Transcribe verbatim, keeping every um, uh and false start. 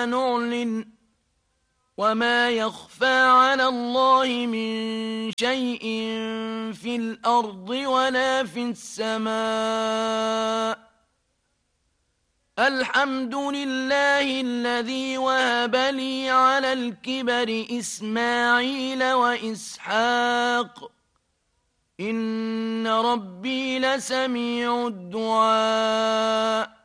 نعلن وما يخفى على الله من شيء في الأرض ولا في السماء. الحمد لله الذي وهب لي على الكبر إسماعيل وإسحاق إن ربي لسميع الدعاء.